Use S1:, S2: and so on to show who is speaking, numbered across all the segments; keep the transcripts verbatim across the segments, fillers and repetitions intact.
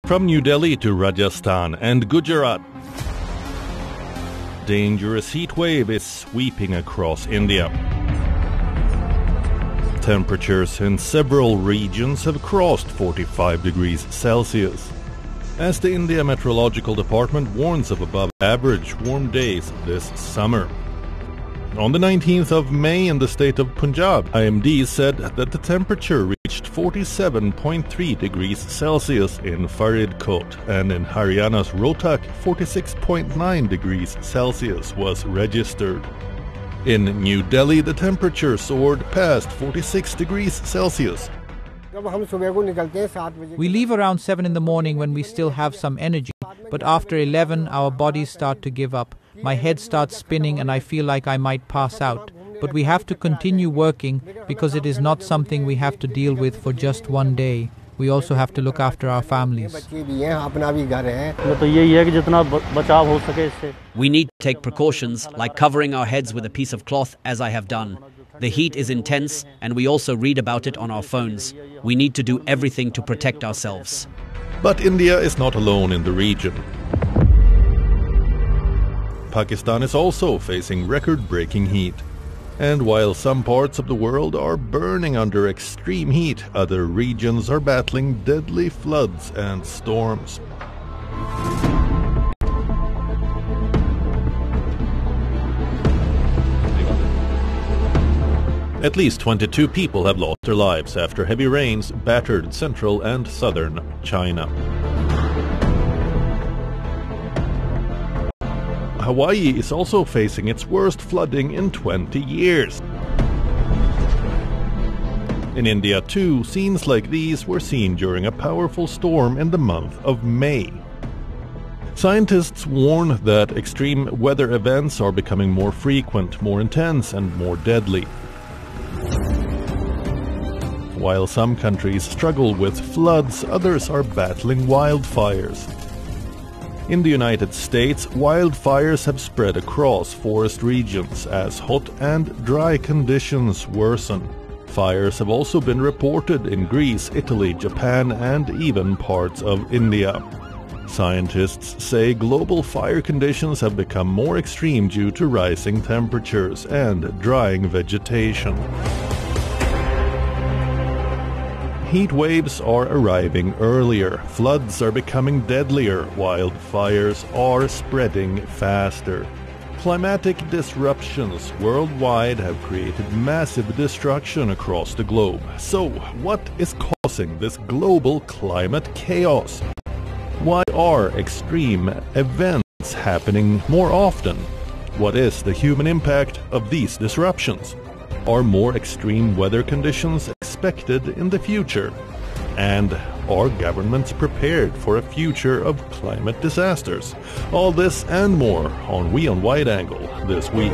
S1: From New Delhi to Rajasthan and Gujarat, dangerous heat wave is sweeping across India. Temperatures in several regions have crossed forty-five degrees Celsius, as the India Meteorological Department warns of above-average warm days this summer. On the nineteenth of May in the state of Punjab, I M D said that the temperature reached forty-seven point three degrees Celsius in Faridkot, and in Haryana's Rohtak, forty-six point nine degrees Celsius was registered. In New Delhi, the temperature soared past forty-six degrees Celsius.
S2: We leave around seven in the morning when we still have some energy, but after eleven our bodies start to give up. My head starts spinning and I feel like I might pass out. But we have to continue working because it is not something we have to deal with for just one day. We also have to look after our families.
S3: We need to take precautions like covering our heads with a piece of cloth, as I have done. The heat is intense and we also read about it on our phones. We need to do everything to protect ourselves.
S1: But India is not alone in the region. Pakistan is also facing record-breaking heat. And while some parts of the world are burning under extreme heat, other regions are battling deadly floods and storms. At least twenty-two people have lost their lives after heavy rains battered central and southern China. Hawaii is also facing its worst flooding in twenty years. In India, too, scenes like these were seen during a powerful storm in the month of May. Scientists warn that extreme weather events are becoming more frequent, more intense, and more deadly. While some countries struggle with floods, others are battling wildfires. In the United States, wildfires have spread across forest regions as hot and dry conditions worsen. Fires have also been reported in Greece, Italy, Japan, and even parts of India. Scientists say global fire conditions have become more extreme due to rising temperatures and drying vegetation. Heat waves are arriving earlier, floods are becoming deadlier, wildfires are spreading faster. Climatic disruptions worldwide have created massive destruction across the globe. So, what is causing this global climate chaos? Why are extreme events happening more often? What is the human impact of these disruptions? Are more extreme weather conditions expected in the future? And are governments prepared for a future of climate disasters? All this and more on We on Wide Angle this week.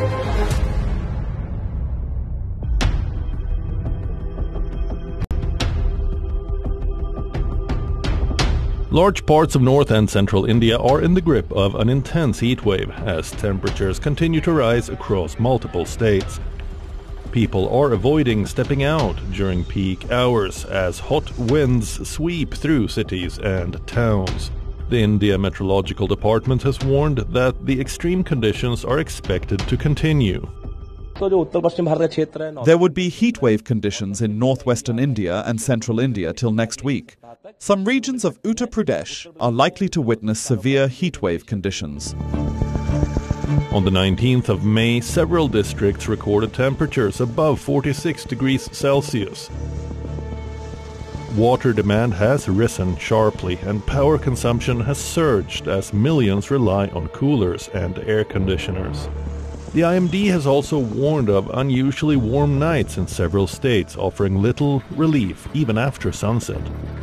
S1: Large parts of north and central India are in the grip of an intense heat wave as temperatures continue to rise across multiple states. People are avoiding stepping out during peak hours as hot winds sweep through cities and towns. The India Meteorological Department has warned that the extreme conditions are expected to continue.
S4: There would be heatwave conditions in northwestern India and central India till next week. Some regions of Uttar Pradesh are likely to witness severe heatwave conditions.
S1: On the nineteenth of May, several districts recorded temperatures above forty-six degrees Celsius. Water demand has risen sharply and power consumption has surged as millions rely on coolers and air conditioners. The I M D has also warned of unusually warm nights in several states, offering little relief even after sunset.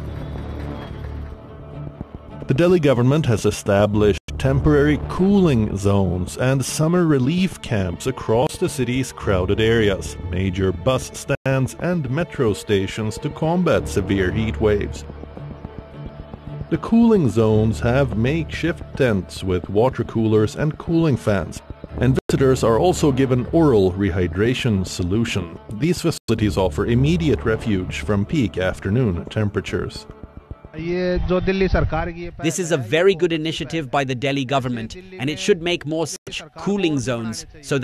S1: The Delhi government has established temporary cooling zones and summer relief camps across the city's crowded areas, major bus stands and metro stations to combat severe heat waves. The cooling zones have makeshift tents with water coolers and cooling fans, and visitors are also given oral rehydration solution. These facilities offer immediate refuge from peak afternoon temperatures.
S3: This is a very good initiative by the Delhi government, and it should make more such cooling zones so that